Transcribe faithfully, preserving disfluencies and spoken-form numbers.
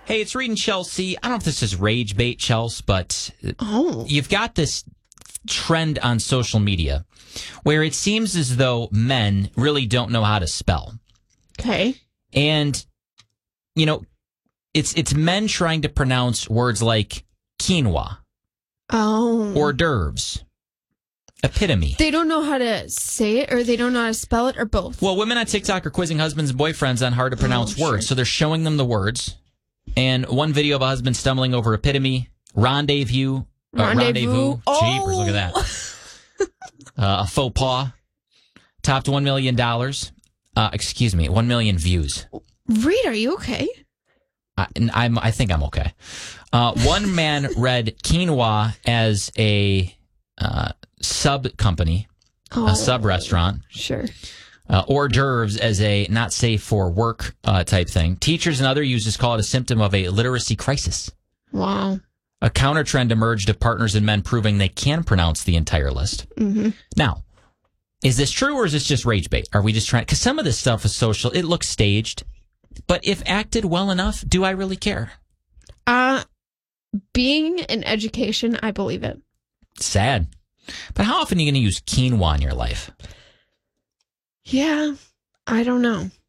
Hey, it's Reed and Chelsea. I don't know if this is rage bait, Chelsea, but oh. you've got this trend on social media where it seems as though men really don't know how to spell. Okay. And, you know, it's it's men trying to pronounce words like quinoa, oh, hors d'oeuvres, epitome. They don't know how to say it, or they don't know how to spell it, or both. Well, women on TikTok are quizzing husbands and boyfriends on hard to pronounce Oh, words. sure. So they're showing them the words. And one video of a husband stumbling over epitome, rendezvous, uh, Rendezvous. rendezvous. Oh. Jeepers, look at that. uh, a faux pas. Topped one million dollars. Uh, excuse me, one million views. Reed, are you okay? I, and I'm, I think I'm okay. Uh, one man read quinoa as a uh, sub company, Oh, a sub restaurant. Sure. Uh, hors d'oeuvres as a not safe for work uh, type thing. Teachers and other users call it a symptom of a literacy crisis. Wow. A counter trend emerged of partners and men proving they can pronounce the entire list. Mm-hmm. Now, is this true or is this just rage bait? Are we just trying? Because some of this stuff is social. It looks staged. But if acted well enough, do I really care? Uh, being in education, I believe it. Sad. But how often are you going to use quinoa in your life? Yeah, I don't know.